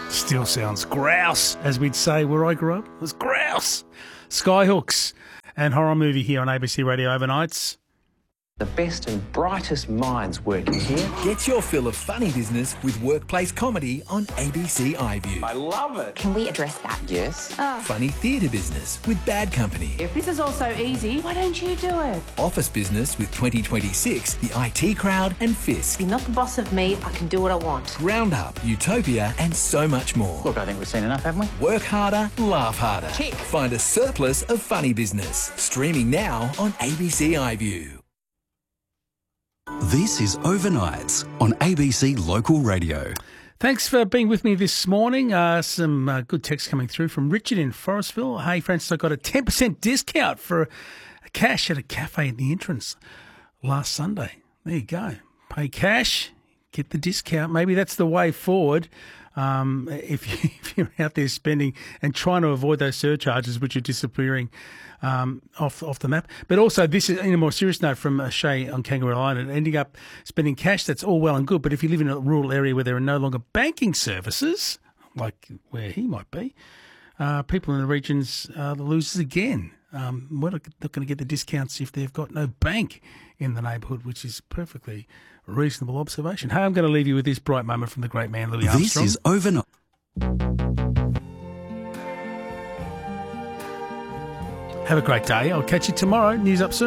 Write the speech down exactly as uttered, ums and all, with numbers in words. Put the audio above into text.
Still sounds grouse, as we'd say where I grew up. It was grouse. Skyhooks and horror movie here on A B C Radio Overnights. The best and brightest minds working here. Get your fill of funny business with workplace comedy on A B C iView. I love it. Can we address that? Yes. Oh. Funny theatre business with Bad Company. If this is all so easy, why don't you do it? Office business with twenty twenty-six, The I T Crowd and Fisk. You're not the boss of me. I can do what I want. Roundup, Utopia and so much more. Look, I think we've seen enough, haven't we? Work harder, laugh harder. Tick. Find a surplus of funny business. Streaming now on A B C iView. This is Overnights on A B C Local Radio. Thanks for being with me this morning. Uh, some uh, good text coming through from Richard in Forestville. Hey, Francis, I got a ten percent discount for cash at a cafe at the entrance last Sunday. There you go. Pay cash, get the discount. Maybe that's the way forward. Um, if, you, if you're out there spending and trying to avoid those surcharges which are disappearing um, off off the map. But also, this is in a more serious note from uh, Shay on Kangaroo Island, ending up spending cash, that's all well and good. But if you live in a rural area where there are no longer banking services, like where he might be, uh, people in the regions are the losers again. Um, we're not going to get the discounts if they've got no bank in the neighbourhood, which is perfectly reasonable observation. Hey, I'm going to leave you with this bright moment from the great man, Louis Armstrong. This is Overnight. Have a great day. I'll catch you tomorrow. News up soon.